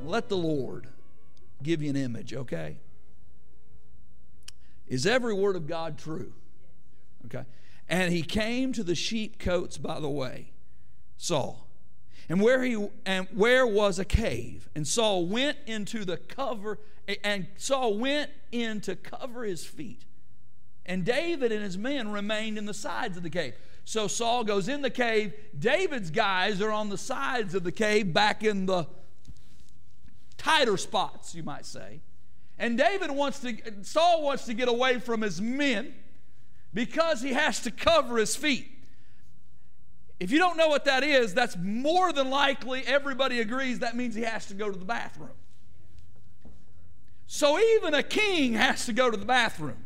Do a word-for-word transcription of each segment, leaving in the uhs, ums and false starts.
let the Lord give you an image, okay? Is every word of God true? Okay. And he came to the sheepcotes by the way, Saul. And where he and where was a cave, and Saul went into the cover, and Saul went in to cover his feet. And David and his men remained in the sides of the cave. So Saul goes in the cave. David's guys are on the sides of the cave, back in the tighter spots, you might say. And David wants to, Saul wants to get away from his men because he has to cover his feet. If you don't know what that is, that's more than likely, everybody agrees, that means he has to go to the bathroom. So even a king has to go to the bathroom.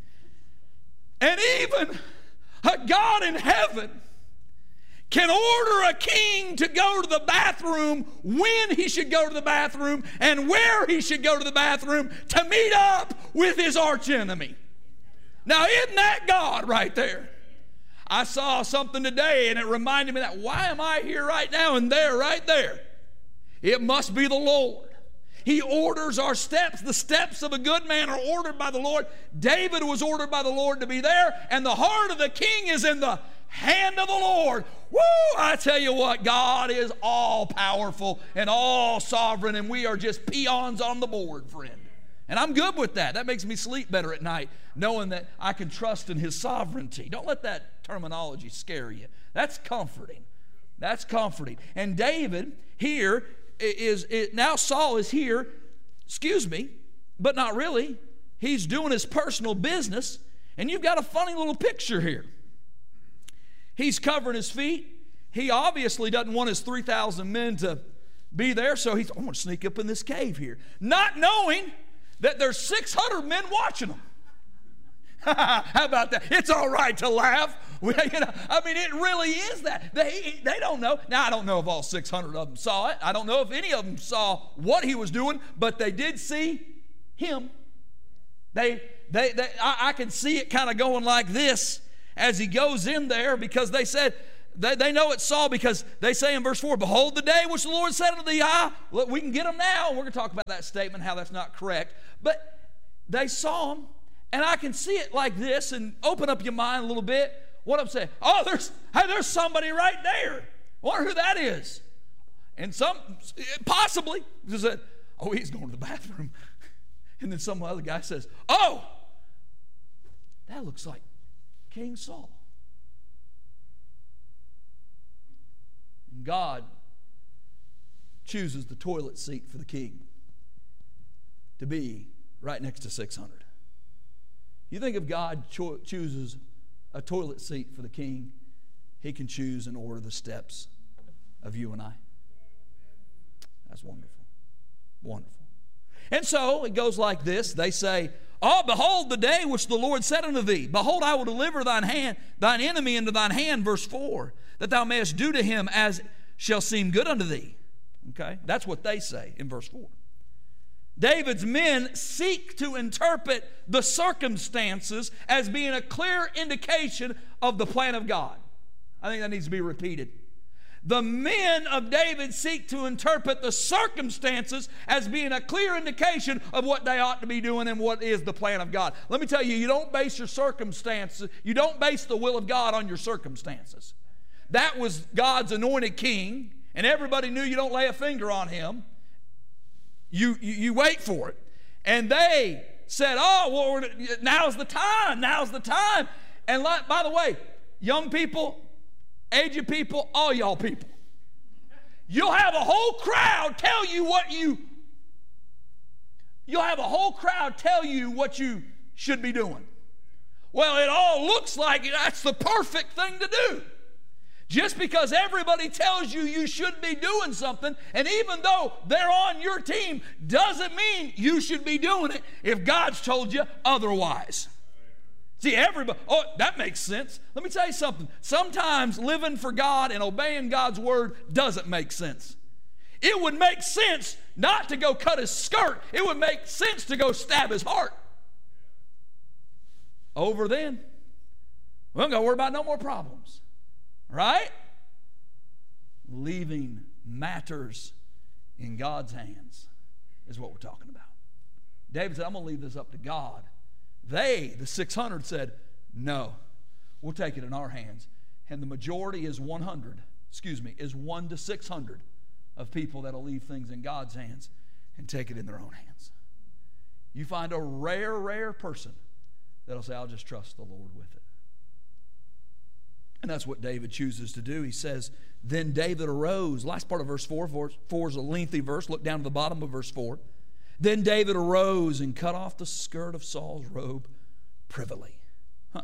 And even a God in heaven can order a king to go to the bathroom when he should go to the bathroom and where he should go to the bathroom to meet up with his archenemy. Now, isn't that God right there? I saw something today and it reminded me that why am I here right now and there right there? It must be the Lord. He orders our steps. The steps of a good man are ordered by the Lord. David was ordered by the Lord to be there, and the heart of the king is in the hand of the Lord. Woo! I tell you what, God is all powerful and all sovereign, and we are just peons on the board, friend. And I'm good with that. That makes me sleep better at night, knowing that I can trust in his sovereignty. Don't let that terminology scare you. That's comforting. That's comforting. And David here is, is now Saul is here, excuse me, but not really. He's doing his personal business, and you've got a funny little picture here. He's covering his feet. He obviously doesn't want his three thousand men to be there, so he's, I'm going to sneak up in this cave here, not knowing that there's six hundred men watching them. How about that? It's all right to laugh. We, you know, I mean, it really is that. They, they don't know. Now, I don't know if all six hundred of them saw it. I don't know if any of them saw what he was doing, but they did see him. They, they, they I, I can see it kind of going like this as he goes in there, because they said, They, they know it's Saul, because they say in verse four, behold the day which the Lord said unto thee, ah, look, we can get them now. We're going to talk about that statement, how that's not correct. But they saw him, and I can see it like this, and open up your mind a little bit. What I'm saying, oh, there's, hey, there's somebody right there. Wonder who that is. And some, possibly, just said, oh, he's going to the bathroom. And then some other guy says, oh, that looks like King Saul. God chooses the toilet seat for the king to be right next to six hundred. You think if God cho- chooses a toilet seat for the king, he can choose and order the steps of you and I. That's wonderful. Wonderful. And so it goes like this. They say, oh, behold the day which the Lord said unto thee. Behold, I will deliver thine hand, thine enemy into thine hand, verse four, that thou mayest do to him as shall seem good unto thee. Okay? That's what they say in verse four. David's men seek to interpret the circumstances as being a clear indication of the plan of God. I think that needs to be repeated. The men of David seek to interpret the circumstances as being a clear indication of what they ought to be doing and what is the plan of God. Let me tell you, you don't base your circumstances, you don't base the will of God on your circumstances. That was God's anointed king, and everybody knew you don't lay a finger on him. You, you, you wait for it. And they said, oh, well, now's the time, now's the time. And like, by the way, young people, aged people, all y'all people, you'll have a whole crowd tell you what you, you'll have a whole crowd tell you what you should be doing. Well, it all looks like that's the perfect thing to do. Just because everybody tells you you should be doing something, and even though they're on your team, doesn't mean you should be doing it if God's told you otherwise. See, everybody, oh, that makes sense. Let me tell you something. Sometimes living for God and obeying God's word doesn't make sense. It would make sense not to go cut his skirt. It would make sense to go stab his heart. Over then, we don't got to worry about no more problems. Right? Leaving matters in God's hands is what we're talking about. David said, I'm going to leave this up to God. They, the six hundred, said, no, we'll take it in our hands. And the majority is one hundred, excuse me, is one to six hundred of people that'll leave things in God's hands and take it in their own hands. You find a rare, rare person that'll say, I'll just trust the Lord with it. And that's what David chooses to do. He says, then David arose. Last part of verse four. Verse four is a lengthy verse. Look down to the bottom of verse four. Then David arose and cut off the skirt of Saul's robe privily. Huh.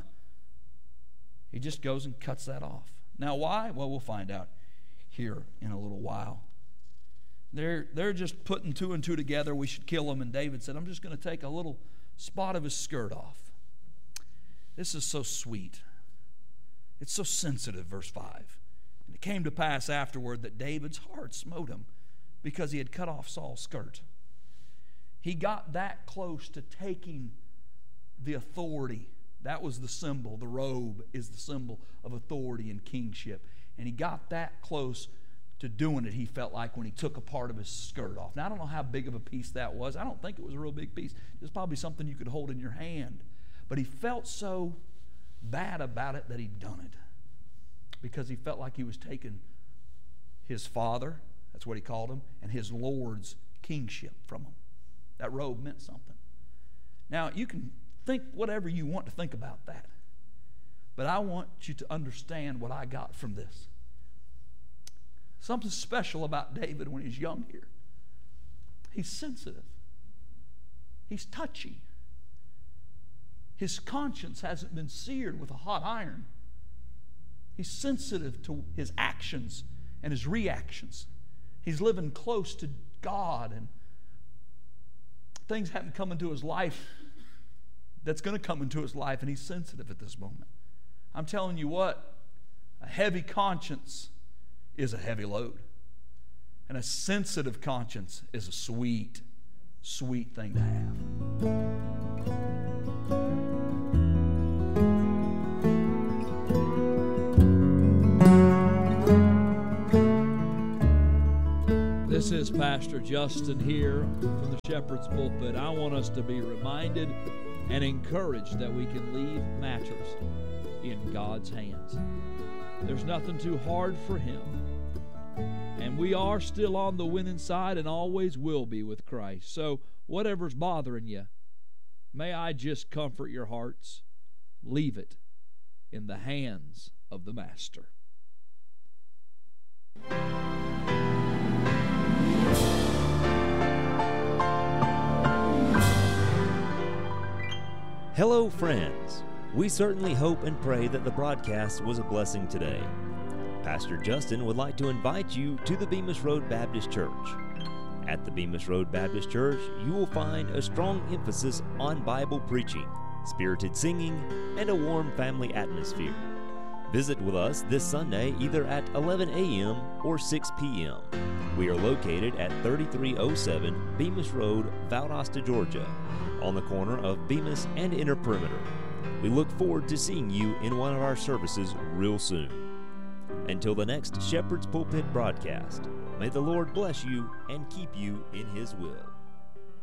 He just goes and cuts that off. Now why? Well, we'll find out here in a little while. They're, they're just putting two and two together. We should kill him. And David said, I'm just going to take a little spot of his skirt off. This is so sweet. It's so sensitive, verse five. And it came to pass afterward that David's heart smote him because he had cut off Saul's skirt. He got that close to taking the authority. That was the symbol. The robe is the symbol of authority and kingship. And he got that close to doing it, he felt like, when he took a part of his skirt off. Now, I don't know how big of a piece that was. I don't think it was a real big piece. It was probably something you could hold in your hand. But he felt so bad about it that he'd done it, because he felt like he was taking his father, that's what he called him, and his Lord's kingship from him. That robe meant something. Now, you can think whatever you want to think about that, but I want you to understand what I got from this. Something special about David when he's young here. He's sensitive. He's touchy. His conscience hasn't been seared with a hot iron. He's sensitive to his actions and his reactions. He's living close to God, and things haven't come into his life that's going to come into his life, and he's sensitive at this moment. I'm telling you what, a heavy conscience is a heavy load. And a sensitive conscience is a sweet, sweet thing to have. This is Pastor Justin here from the Shepherd's Pulpit. I want us to be reminded and encouraged that we can leave matters in God's hands. There's nothing too hard for Him. And we are still on the winning side and always will be with Christ. So whatever's bothering you, may I just comfort your hearts. Leave it in the hands of the Master. Hello, friends. We certainly hope and pray that the broadcast was a blessing today. Pastor Justin would like to invite you to the Bemis Road Baptist Church. At the Bemis Road Baptist Church, you will find a strong emphasis on Bible preaching, spirited singing, and a warm family atmosphere. Visit with us this Sunday either at eleven a.m. or six p.m. We are located at thirty-three oh seven Bemis Road, Valdosta, Georgia, on the corner of Bemis and Inner Perimeter. We look forward to seeing you in one of our services real soon. Until the next Shepherd's Pulpit broadcast, may the Lord bless you and keep you in His will.